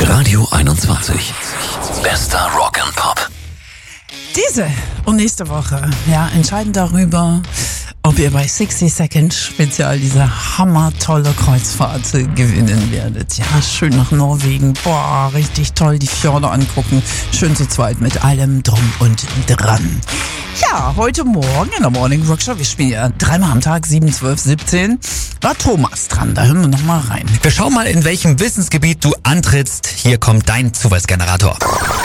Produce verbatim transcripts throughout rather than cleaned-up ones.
Radio einundzwanzig. Bester Rock'n'Pop. Diese und nächste Woche, ja, entscheiden darüber, ob ihr bei sechzig Seconds Spezial diese hammertolle Kreuzfahrt gewinnen werdet. Ja, schön nach Norwegen. Boah, richtig toll, die Fjorde angucken. Schön zu zweit mit allem drum und dran. Ja, heute Morgen in der Morning Workshop, wir spielen ja dreimal am Tag, sieben, zwölf, siebzehn, war Thomas dran. Da hören wir nochmal rein. Wir schauen mal, in welchem Wissensgebiet du antrittst. Hier kommt dein Zufallsgenerator.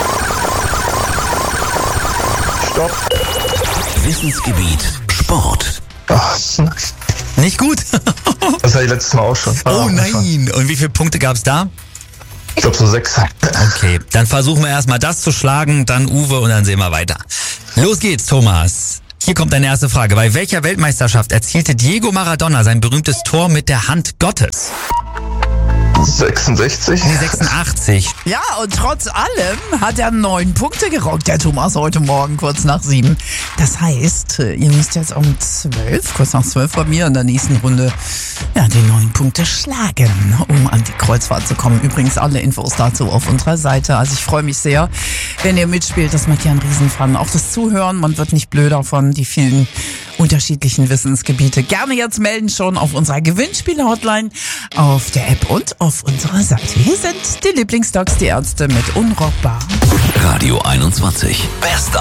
Stopp. Wissensgebiet Sport. Ach, Nicht gut? das hatte ich letztes Mal auch schon. Oh nein. Und wie viele Punkte gab's da? Ich glaube so sechs. Okay, dann versuchen wir erstmal das zu schlagen, dann Uwe und dann sehen wir weiter. Los geht's, Thomas. Hier kommt deine erste Frage. Bei welcher Weltmeisterschaft erzielte Diego Maradona sein berühmtes Tor mit der Hand Gottes? sechsundsechzig. Nee, sechsundachtzig. Ja, und trotz allem hat er neun Punkte gerockt, der Thomas, heute Morgen kurz nach sieben. Das heißt, ihr müsst jetzt um zwölf, kurz nach zwölf bei mir in der nächsten Runde, ja, die neun Punkte schlagen, um an die Kreuzfahrt zu kommen. Übrigens alle Infos dazu auf unserer Seite. Also ich freue mich sehr, wenn ihr mitspielt. Das macht ja einen Riesenfun. Auch das Zuhören, man wird nicht blöder von die vielen unterschiedlichen Wissensgebiete. Gerne jetzt melden schon auf unserer Gewinnspiele-Hotline, auf der App und auf unserer Seite. Hier sind die Lieblingsdocs, die Ärzte mit Unrockbar. Radio einundzwanzig. Bester